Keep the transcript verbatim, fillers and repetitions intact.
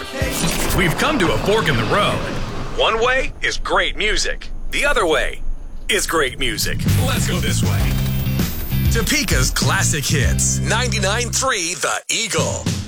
We've come to a fork in the road. One way is great music. The other way is great music. Let's go this way. Topeka's classic hits. ninety-nine point three The Eagle.